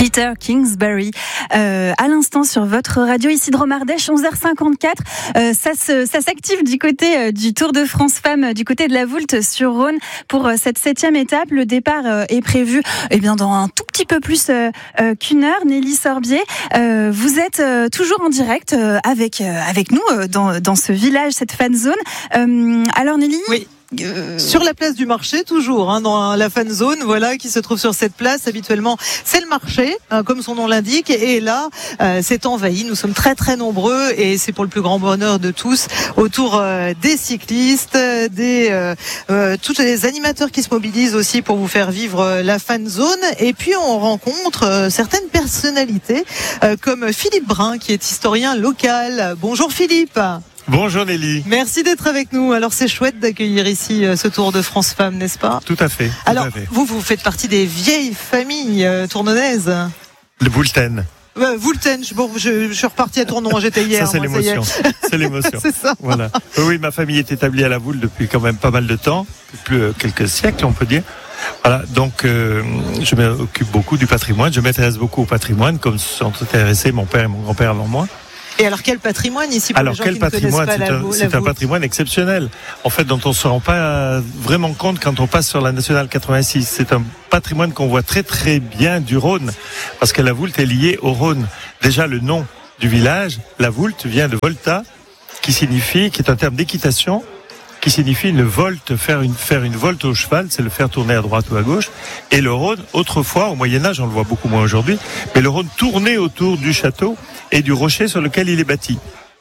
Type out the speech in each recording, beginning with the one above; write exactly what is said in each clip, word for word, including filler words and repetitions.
Peter Kingsbury. Euh, à l'instant sur votre radio, ici de Romardèche, onze heures cinquante-quatre. Euh, ça, se, ça s'active du côté euh, du Tour de France Femmes, du côté de la Voulte sur Rhône pour euh, cette septième étape. Le départ euh, est prévu eh bien, dans un tout petit peu plus euh, euh, qu'une heure. Nelly Sorbier, euh, vous êtes euh, toujours en direct euh, avec, euh, avec nous euh, dans, dans ce village, cette fan zone. Euh, alors Nelly, oui. Euh... Sur la place du marché, toujours, hein, dans la fan zone, voilà, qui se trouve sur cette place. Habituellement, c'est le marché, hein, comme son nom l'indique. Et là, euh, c'est envahi. Nous sommes très très nombreux, et c'est pour le plus grand bonheur de tous, autour euh, des cyclistes, des euh, euh, tous les animateurs qui se mobilisent aussi pour vous faire vivre euh, la fan zone. Et puis on rencontre euh, certaines personnalités, euh, comme Philippe Brun, qui est historien local. Bonjour Philippe. Bonjour Nelly. Merci d'être avec nous. Alors c'est chouette d'accueillir ici ce Tour de France Femmes, n'est-ce pas ? Tout à fait. Tout Alors à fait. vous, vous faites partie des vieilles familles euh, tournonaises. Le Voulten. Euh, Voulten, je, bon, je, je suis reparti à Tournon, j'étais hier. Ça c'est moi, l'émotion. Ça y est. C'est l'émotion. C'est ça. Voilà. Oui, ma famille est établie à la Voulte depuis quand même pas mal de temps, plus euh, quelques siècles on peut dire. Voilà, donc euh, je m'occupe beaucoup du patrimoine, je m'intéresse beaucoup au patrimoine, comme se sont intéressés mon père et mon grand-père avant moi. Et alors quel patrimoine ici pour alors les gens quel qui patrimoine, ne connaissent pas c'est, la, un, la c'est un patrimoine exceptionnel. En fait, dont on ne se rend pas vraiment compte quand on passe sur la nationale quatre-vingt-six. C'est un patrimoine qu'on voit très très bien du Rhône, parce que la Voulte est liée au Rhône. Déjà le nom du village, la Voulte, vient de volta, qui signifie, qui est un terme d'équitation, qui signifie une volte, faire une, faire une volte au cheval, c'est le faire tourner à droite ou à gauche. Et le Rhône, autrefois, au Moyen-Âge, on le voit beaucoup moins aujourd'hui, mais le Rhône tournait autour du château et du rocher sur lequel il est bâti.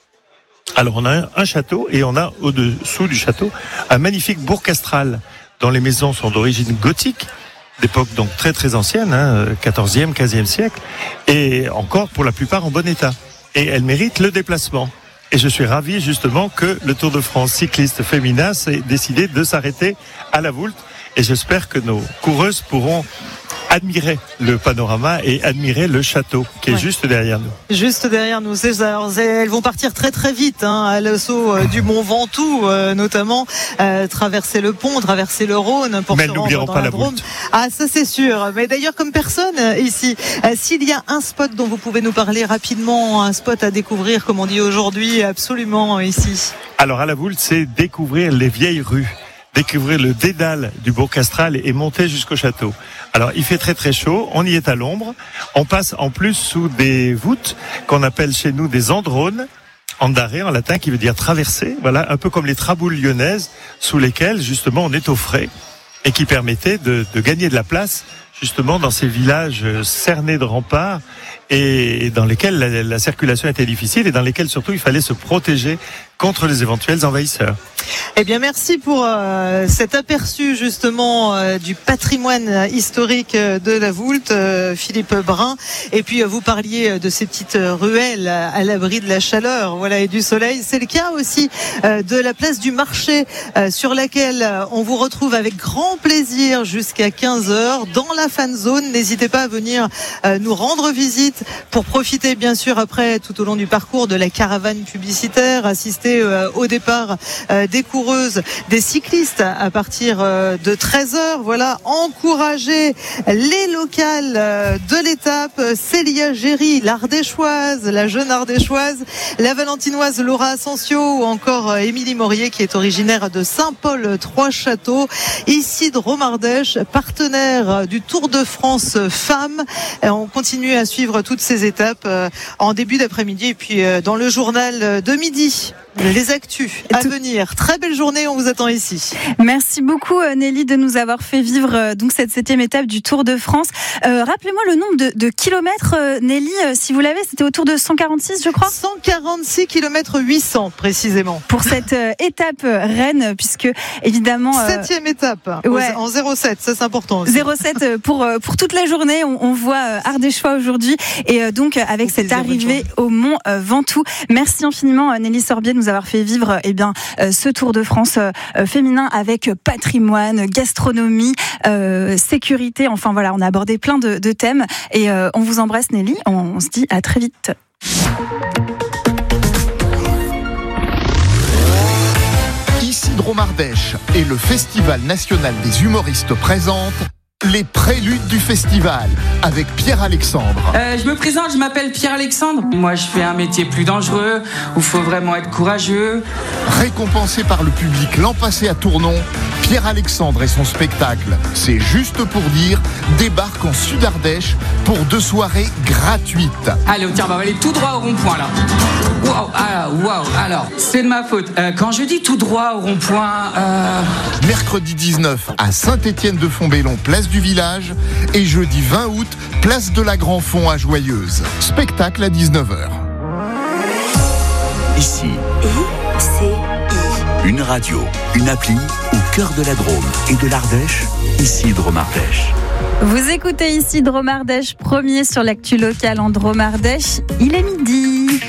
Alors on a un, un château, et on a au-dessous du château un magnifique bourg castral, dont les maisons sont d'origine gothique, d'époque donc très très ancienne, hein, quatorzième, quinzième siècle, et encore pour la plupart en bon état. Et elles méritent le déplacement. Et je suis ravi justement que le Tour de France cycliste féminin s'est décidé de s'arrêter à la Voulte. Et j'espère que nos coureuses pourront admirer le panorama et admirer le château qui est ouais. juste derrière nous. Juste derrière nous. C'est ça. Alors, elles vont partir très très vite, hein, à l'assaut euh, du Mont Ventoux, euh, notamment euh, traverser le pont, traverser le Rhône pour Mais se elles rendre n'oublieront dans pas la la Drôme. Voulte. Ah, ça c'est sûr. Mais d'ailleurs, comme personne euh, ici, euh, s'il y a un spot dont vous pouvez nous parler rapidement, un spot à découvrir, comme on dit aujourd'hui, absolument ici. Alors à la Voulte, c'est découvrir les vieilles rues, découvrir le dédale du bourg castral et monter jusqu'au château. Alors il fait très très chaud, on y est à l'ombre, on passe en plus sous des voûtes qu'on appelle chez nous des andrones, andare en latin qui veut dire traverser, voilà, un peu comme les traboules lyonnaises sous lesquelles justement on est au frais et qui permettaient de, de gagner de la place justement dans ces villages cernés de remparts et dans lesquels la, la circulation était difficile et dans lesquels surtout il fallait se protéger contre les éventuels envahisseurs. Eh bien, merci pour euh, cet aperçu justement euh, du patrimoine historique de la Voulte, euh, Philippe Brun. Et puis, euh, vous parliez de ces petites ruelles à, à l'abri de la chaleur, voilà, et du soleil. C'est le cas aussi euh, de la place du marché, euh, sur laquelle on vous retrouve avec grand plaisir jusqu'à quinze heures dans la fan zone. N'hésitez pas à venir euh, nous rendre visite pour profiter, bien sûr, après, tout au long du parcours, de la caravane publicitaire, assister euh, au départ euh, des coureuses, des cyclistes à partir de treize heures. Voilà, encourager les locales de l'étape, Célia Géry, l'Ardéchoise, la jeune Ardéchoise, la Valentinoise Laura Asensio ou encore Émilie Morier qui est originaire de Saint-Paul-Trois-Châteaux. Ici de Romardèche, partenaire du Tour de France Femmes. On continue à suivre toutes ces étapes en début d'après-midi et puis dans le journal de midi. Les actus à Tout... venir. Très belle journée, on vous attend ici. Merci beaucoup Nelly de nous avoir fait vivre donc cette septième étape du Tour de France. Euh, rappelez-moi le nombre de, de kilomètres, Nelly, si vous l'avez, c'était autour de cent quarante-six, je crois. cent quarante-six kilomètres huit cents précisément. Pour cette euh, étape reine, puisque évidemment euh... septième étape ouais. en zéro sept, ça c'est important aussi. zéro sept pour pour toute la journée. On, on voit Ardéchois aujourd'hui et euh, donc avec Au cette plaisir, arrivée au Mont euh, Ventoux. Merci infiniment Nelly Sorbier de nous avoir fait vivre eh bien euh, ce Tour de France euh, féminin avec patrimoine, gastronomie, euh, sécurité. Enfin voilà, on a abordé plein de, de thèmes et euh, on vous embrasse Nelly. On, on se dit à très vite. Ici Dromardèche et le Festival national des humoristes présente Les préludes du festival avec Pierre-Alexandre. Euh, je me présente, je m'appelle Pierre-Alexandre. Moi, je fais un métier plus dangereux où il faut vraiment être courageux. Récompensé par le public l'an passé à Tournon, Pierre-Alexandre et son spectacle C'est juste pour dire débarque en Sud-Ardèche pour deux soirées gratuites. Allez, tiens, on va aller tout droit au rond-point là. Waouh, alors, waouh, alors, c'est de ma faute. Euh, quand je dis tout droit au rond-point, euh... mercredi dix-neuf à Saint-Étienne-de-Fontbellon, place du Village, et jeudi vingt août, place de la Grand-Fond à Joyeuse. Spectacle à dix-neuf heures. Ici, I C I. Une radio, une appli au cœur de la Drôme et de l'Ardèche, ici Drôme-Ardèche. Vous écoutez ici Drôme-Ardèche, premier sur l'actu locale en Drôme-Ardèche. Il est midi.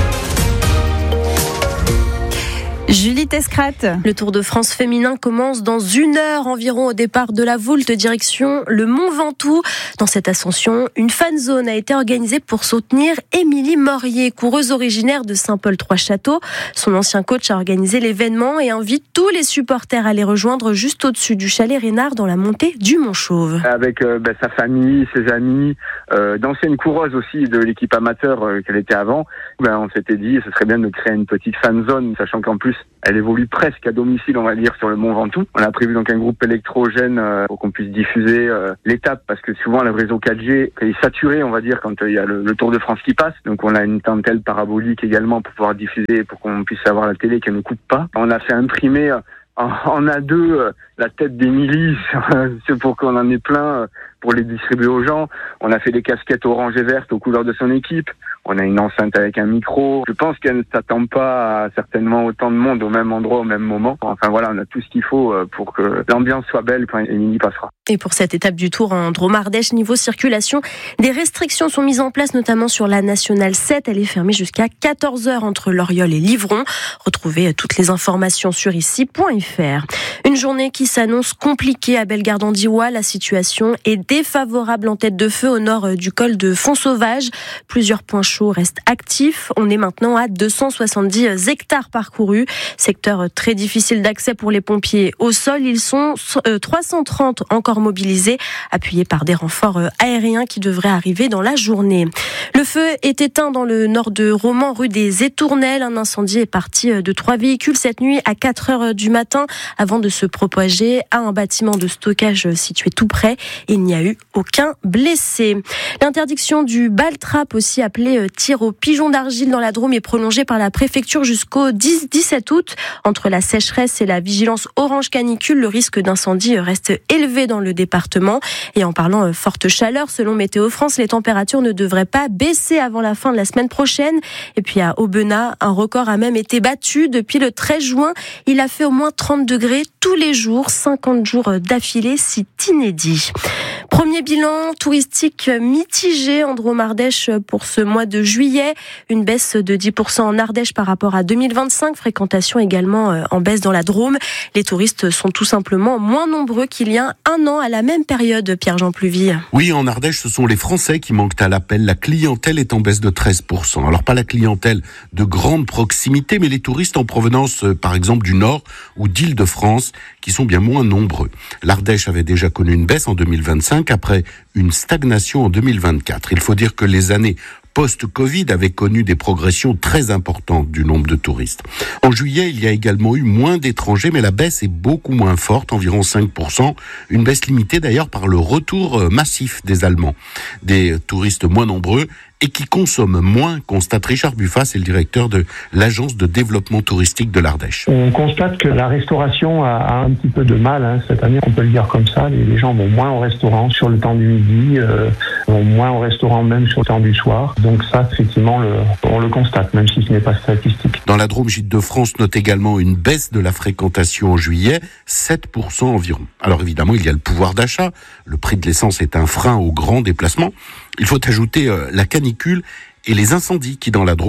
Julie Tescrat. Le Tour de France féminin commence dans une heure environ au départ de la Voulte, direction le Mont Ventoux. Dans cette ascension, une fan zone a été organisée pour soutenir Émilie Morier, coureuse originaire de Saint-Paul-Trois-Châteaux. Son ancien coach a organisé l'événement et invite tous les supporters à les rejoindre juste au-dessus du chalet Reynard dans la montée du Mont Chauve. Avec euh, bah, sa famille, ses amis, euh, d'anciennes coureuses aussi de l'équipe amateur euh, qu'elle était avant, bah, on s'était dit ce serait bien de créer une petite fan zone, sachant qu'en plus elle évolue presque à domicile, on va dire, sur le Mont Ventoux. On a prévu donc un groupe électrogène euh, pour qu'on puisse diffuser euh, l'étape, parce que souvent le réseau quatre G est saturé, on va dire, quand il euh, y a le, le Tour de France qui passe. Donc on a une dentelle parabolique également pour pouvoir diffuser, pour qu'on puisse avoir la télé qui ne coupe pas. On a fait imprimer euh, en, en A deux euh, la tête d'Émilie, c'est pour qu'on en ait plein euh, pour les distribuer aux gens. On a fait des casquettes orange et vertes aux couleurs de son équipe. On a une enceinte avec un micro. Je pense qu'elle ne s'attend pas à certainement autant de monde au même endroit, au même moment. Enfin voilà, on a tout ce qu'il faut pour que l'ambiance soit belle quand Émilie passera. Et pour cette étape du Tour en Drôme-Ardèche, niveau circulation, des restrictions sont mises en place, notamment sur la Nationale sept. Elle est fermée jusqu'à quatorze heures entre Loriol et Livron. Retrouvez toutes les informations sur ici point f r. Une journée qui s'annonce compliquée à Bellegarde-en-Diois. La situation est défavorable en tête de feu au nord du col de Font-Sauvage. Plusieurs points chauds restent actifs. On est maintenant à deux cent soixante-dix hectares parcourus. Secteur très difficile d'accès pour les pompiers. Au sol, ils sont trois cent trente encore mobilisés, appuyés par des renforts aériens qui devraient arriver dans la journée. Le feu est éteint dans le nord de Romans, rue des Étournelles. Un incendie est parti de trois véhicules cette nuit à quatre heures du matin avant de se propager à un bâtiment de stockage situé tout près. Il n'y a eu aucun blessé. L'interdiction du bal-trap, aussi appelé tir au pigeon d'argile dans la Drôme, est prolongée par la préfecture jusqu'au dix dix-sept août. Entre la sécheresse et la vigilance orange canicule, le risque d'incendie reste élevé dans le département. Et en parlant forte chaleur, selon Météo France, les températures ne devraient pas baisser avant la fin de la semaine prochaine. Et puis à Aubenas, un record a même été battu depuis le treize juin. Il a fait au moins trente degrés tous les jours, cinquante jours d'affilée, c'est inédit. Premier bilan touristique mitigé en Drôme-Ardèche pour ce mois de juillet. Une baisse de dix pour cent en Ardèche par rapport à deux mille vingt-cinq. Fréquentation également en baisse dans la Drôme. Les touristes sont tout simplement moins nombreux qu'il y a un an à la même période, Pierre-Jean Pluvy. Oui, en Ardèche, ce sont les Français qui manquent à l'appel. La clientèle est en baisse de treize pour cent. Alors pas la clientèle de grande proximité, mais les touristes en provenance, par exemple, du Nord ou d'Île-de-France, qui sont bien moins nombreux. L'Ardèche avait déjà connu une baisse en deux mille vingt-cinq après une stagnation en deux mille vingt-quatre. Il faut dire que les années post-Covid avaient connu des progressions très importantes du nombre de touristes. En juillet, il y a également eu moins d'étrangers, mais la baisse est beaucoup moins forte, environ cinq pour cent. Une baisse limitée d'ailleurs par le retour massif des Allemands. Des touristes moins nombreux et qui consomment moins, constate Richard Buffat, c'est le directeur de l'agence de développement touristique de l'Ardèche. On constate que la restauration a, a un petit peu de mal hein, cette année, on peut le dire comme ça. Les, les gens vont moins au restaurant sur le temps du midi, euh, vont moins au restaurant même sur le temps du soir. Donc ça, effectivement, le, on le constate, même si ce n'est pas statistique. Dans la Drôme, Gîtes de France note également une baisse de la fréquentation en juillet, sept pour cent environ. Alors évidemment, il y a le pouvoir d'achat. Le prix de l'essence est un frein aux grands déplacements. Il faut ajouter euh, la canicule et les incendies qui, dans la Drôme,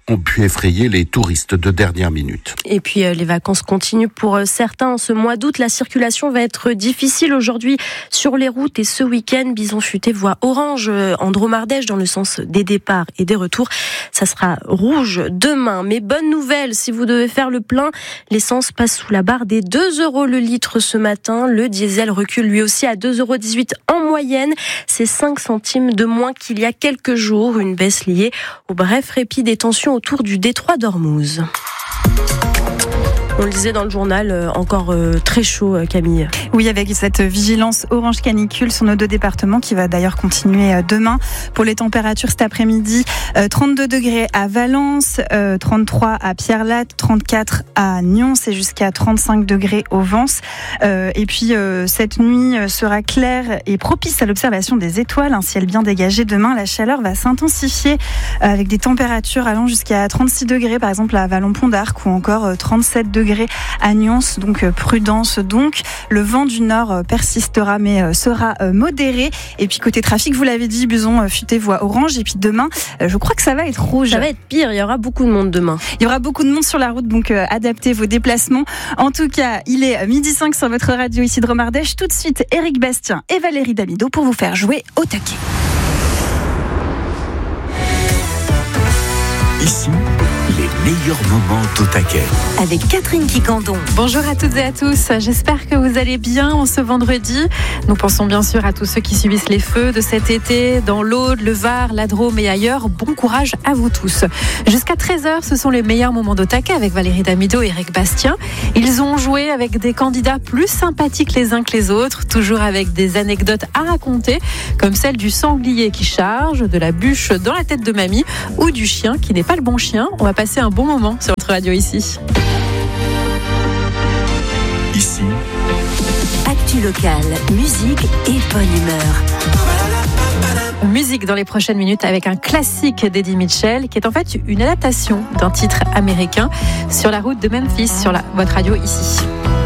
ont pu effrayer les touristes de dernière minute. Et puis les vacances continuent pour certains. Ce mois d'août, la circulation va être difficile aujourd'hui sur les routes et ce week-end, Bison Futé voie orange en Drôme-Ardèche dans le sens des départs et des retours. Ça sera rouge demain. Mais bonne nouvelle, si vous devez faire le plein, l'essence passe sous la barre des deux euros le litre ce matin. Le diesel recule lui aussi à deux euros dix-huit en moyenne. C'est cinq centimes de moins qu'il y a quelques jours. Une baisse liée au bref répit des tensions autour du détroit d'Ormuz. On le disait dans le journal, euh, encore euh, très chaud, euh, Camille. Oui, avec cette vigilance orange canicule sur nos deux départements qui va d'ailleurs continuer euh, demain. Pour les températures cet après-midi, euh, trente-deux degrés à Valence, euh, trente-trois à Pierre-Latte, trente-quatre à Nyons et jusqu'à trente-cinq degrés au Vence. Euh, et puis euh, cette nuit sera claire et propice à l'observation des étoiles. Un ciel bien dégagé demain. La chaleur va s'intensifier euh, avec des températures allant jusqu'à trente-six degrés, par exemple à Vallon-Pont d'Arc ou encore euh, trente-sept degrés à Nyons, donc prudence. Donc le vent du nord persistera mais sera modéré. Et puis côté trafic, vous l'avez dit, Bison Futé voie orange. Et puis demain, je crois que ça va être rouge. Ça va être pire, il y aura beaucoup de monde demain. Il y aura beaucoup de monde sur la route, donc euh, adaptez vos déplacements. En tout cas, il est midi cinq sur votre radio ici de Drôme-Ardèche. Tout de suite, Éric Bastien et Valérie Damido pour vous faire jouer au taquet. Ici, les meilleurs moments au taquet. Avec Catherine Quicandon. Bonjour à toutes et à tous, j'espère que vous allez bien en ce vendredi. Nous pensons bien sûr à tous ceux qui subissent les feux de cet été dans l'Aude, le Var, la Drôme et ailleurs. Bon courage à vous tous. Jusqu'à treize heures, ce sont les meilleurs moments au taquet avec Valérie Damido et Éric Bastien. Ils ont joué avec des candidats plus sympathiques les uns que les autres, toujours avec des anecdotes à raconter, comme celle du sanglier qui charge, de la bûche dans la tête de mamie ou du chien qui n'est pas le bon chien. On va passer un bon moment sur votre radio ici. Ici, actu locale, musique et bonne humeur. Musique dans les prochaines minutes avec un classique d'Eddie Mitchell qui est en fait une adaptation d'un titre américain, Sur la route de Memphis, sur la, votre radio ici.